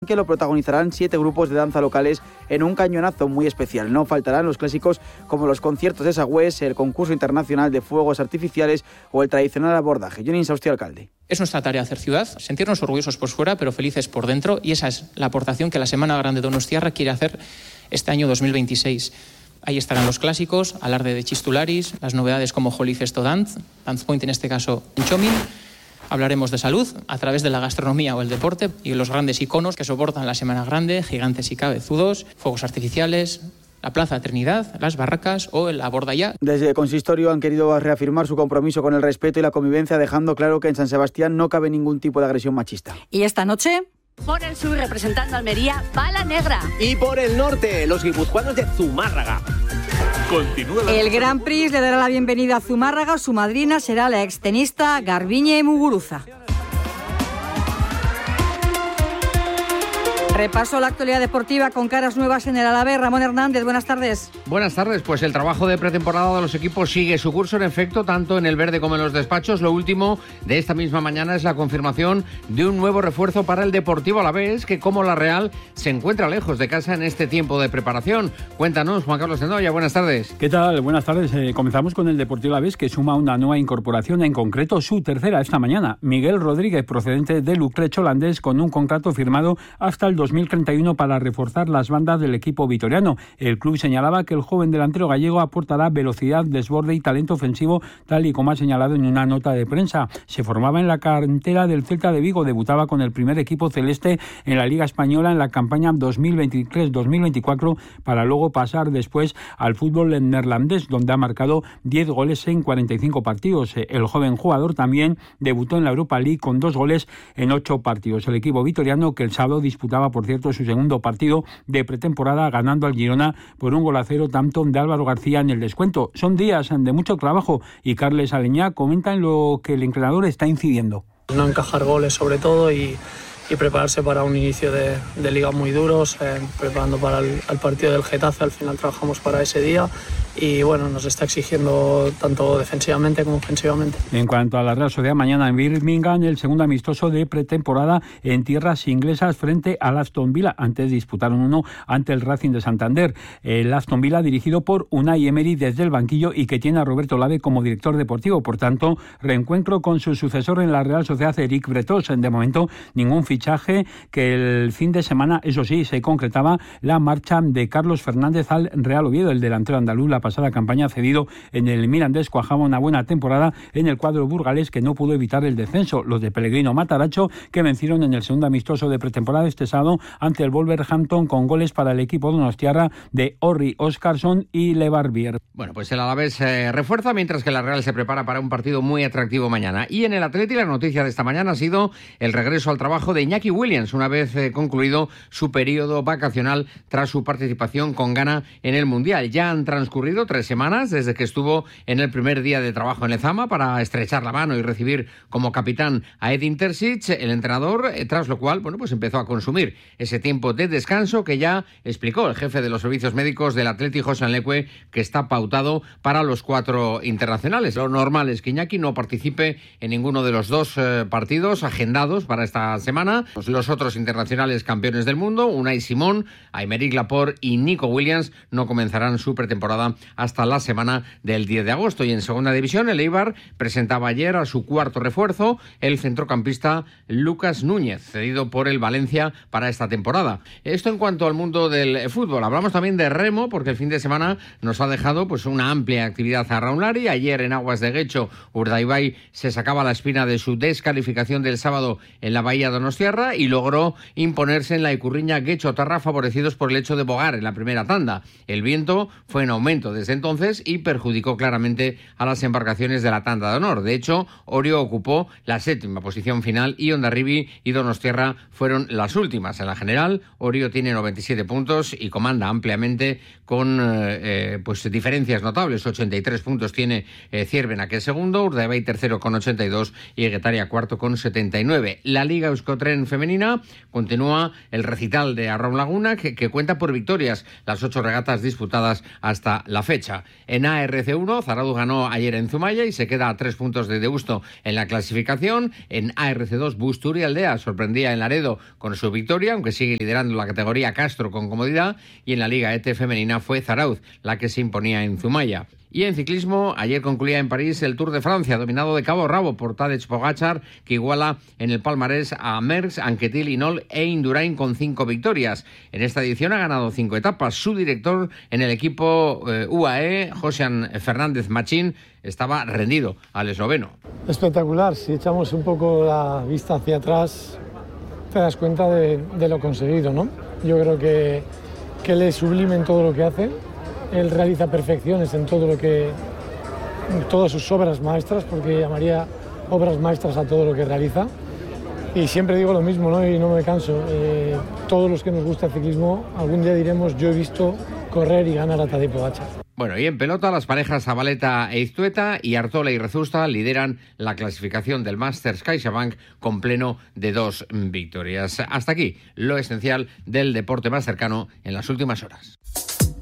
que lo protagonizarán 7 grupos de danza locales en un cañonazo muy especial. No faltarán los clásicos como los conciertos de Sagüés, el concurso internacional de fuegos artificiales o el tradicional abordaje. Jonin Sausti, alcalde. Es nuestra tarea hacer ciudad, sentirnos orgullosos por fuera, pero felices por dentro, y esa es la aportación que la Semana Grande de Donostiarra quiere hacer este año 2026. Ahí estarán los clásicos, alarde de Chistularis, las novedades como Holy Festo Dance Point en este caso en Chomin. Hablaremos de salud a través de la gastronomía o el deporte y los grandes iconos que soportan la Semana Grande, gigantes y cabezudos, fuegos artificiales, la Plaza Trinidad, las barracas o el Abordayá. Desde el consistorio han querido reafirmar su compromiso con el respeto y la convivencia, dejando claro que en San Sebastián no cabe ningún tipo de agresión machista. ¿Y esta noche? Por el sur, representando a Almería, Pala Negra. Y por el norte, los guipuzcoanos de Zumárraga. El Grand Prix le dará la bienvenida a Zumárraga. Su madrina será la extenista Garbiñe Muguruza. Repaso la actualidad deportiva con caras nuevas en el Alavés. Ramón Hernández, buenas tardes. Buenas tardes, pues el trabajo de pretemporada de los equipos sigue su curso, en efecto, tanto en el verde como en los despachos. Lo último de esta misma mañana es la confirmación de un nuevo refuerzo para el Deportivo Alavés, que como la Real se encuentra lejos de casa en este tiempo de preparación. Cuéntanos, Juan Carlos Zendoya, buenas tardes. ¿Qué tal? Buenas tardes. Comenzamos con el Deportivo Alavés, que suma una nueva incorporación, en concreto su tercera esta mañana. Miguel Rodríguez, procedente del Utrecht holandés, con un contrato firmado hasta el 2031 para reforzar las bandas del equipo vitoriano. El club señalaba que el joven delantero gallego aportará velocidad, desborde y talento ofensivo, tal y como ha señalado en una nota de prensa. Se formaba en la cantera del Celta de Vigo, debutaba con el primer equipo celeste en la Liga Española en la campaña 2023-2024, para luego pasar después al fútbol neerlandés, donde ha marcado 10 goles en 45 partidos. El joven jugador también debutó en la Europa League con 2 goles en 8 partidos. El equipo vitoriano, que el sábado disputaba, por cierto, su segundo partido de pretemporada, ganando al Girona por 1-0, tanto de Álvaro García en el descuento. Son días de mucho trabajo y Carles Aleñá comenta en lo que el entrenador está incidiendo. No encajar goles sobre todo y prepararse para un inicio de liga muy duros, preparando para el partido del Getafe. Al final trabajamos para ese día y bueno, nos está exigiendo tanto defensivamente como ofensivamente. En cuanto a la Real Sociedad, mañana en Birmingham, el segundo amistoso de pretemporada en tierras inglesas frente al Aston Villa. Antes disputaron uno ante el Racing de Santander. El Aston Villa, dirigido por Unai Emery desde el banquillo y que tiene a Roberto Lave como director deportivo. Por tanto, reencuentro con su sucesor en la Real Sociedad, Eric Bretos. De momento, ningún fichaje, que el fin de semana, eso sí, se concretaba la marcha de Carlos Fernández al Real Oviedo. El delantero andaluz, la pasada campaña cedido en el Mirandés, cuajaba una buena temporada en el cuadro burgalés, que no pudo evitar el descenso. Los de Pellegrino Mataracho, que vencieron en el segundo amistoso de pretemporada este sábado ante el Wolverhampton, con goles para el equipo donostiarra de Orri Oscarsson y Levarbier. Bueno, pues el Alavés refuerza, mientras que la Real se prepara para un partido muy atractivo mañana. Y en el Atleti, la noticia de esta mañana ha sido el regreso al trabajo de Iñaki Williams, una vez concluido su periodo vacacional tras su participación con Ghana en el Mundial. Ya han transcurrido 3 semanas desde que estuvo en el primer día de trabajo en Lezama para estrechar la mano y recibir como capitán a Edin Terzic, el entrenador, tras lo cual, bueno, pues empezó a consumir ese tiempo de descanso que ya explicó el jefe de los servicios médicos del Atleti, José Anlecue, que está pautado para los 4 internacionales. Lo normal es que Iñaki no participe en ninguno de los 2 partidos agendados para esta semana. Los otros internacionales campeones del mundo, Unai Simón, Aymeric Laporte y Nico Williams, no comenzarán su pretemporada hasta la semana del 10 de agosto. Y en segunda división, el Eibar presentaba ayer a su cuarto refuerzo, el centrocampista Lucas Núñez, cedido por el Valencia para esta temporada. Esto en cuanto al mundo del fútbol. Hablamos también de remo, porque el fin de semana nos ha dejado pues una amplia actividad a Raunlari. Ayer en aguas de Guecho, Urdaibai se sacaba la espina de su descalificación del sábado en la Bahía Donostiarra y logró imponerse en la Icurriña Guecho-Tarra, favorecidos por el hecho de bogar en la primera tanda. El viento fue en aumento desde entonces y perjudicó claramente a las embarcaciones de la tanda de honor. De hecho, Orio ocupó la 7ª posición final y Hondarribi y Donostiarra fueron las últimas. En la general, Orio tiene 97 puntos y comanda ampliamente con pues diferencias notables. 83 puntos tiene Ciervena, que es segundo, Urdaibai tercero con 82 y Guetaria cuarto con 79. La Liga Euskotren femenina continúa el recital de Arraun Laguna, que cuenta por victorias las 8 regatas disputadas hasta la la fecha. En ARC1, Zarauz ganó ayer en Zumaya y se queda a 3 puntos de Deusto en la clasificación. En ARC2, Busturialdea sorprendía en Laredo con su victoria, aunque sigue liderando la categoría Castro con comodidad. Y en la Liga ET femenina fue Zarauz la que se imponía en Zumaya. Y en ciclismo, ayer concluía en París el Tour de Francia, dominado de cabo a rabo por Tadej Pogačar, que iguala en el palmarés a Merckx, Anquetil, Hinault e Indurain con 5 victorias. En esta edición ha ganado 5 etapas. Su director en el equipo UAE, Josean Fernández Machín, estaba rendido al esloveno. Espectacular. Si echamos un poco la vista hacia atrás, te das cuenta de lo conseguido, ¿no? Yo creo que él es sublime en todo lo que hace. Él realiza perfecciones en todas sus obras maestras, porque llamaría obras maestras a todo lo que realiza. Y siempre digo lo mismo, ¿no? Y no me canso. Todos los que nos gusta el ciclismo, algún día diremos, yo he visto correr y ganar a Tadej Pogačar. Bueno, y en pelota, las parejas Zabaleta e Iztueta y Artola y Rezusta lideran la clasificación del Masters CaixaBank con pleno de 2 victorias. Hasta aquí lo esencial del deporte más cercano en las últimas horas.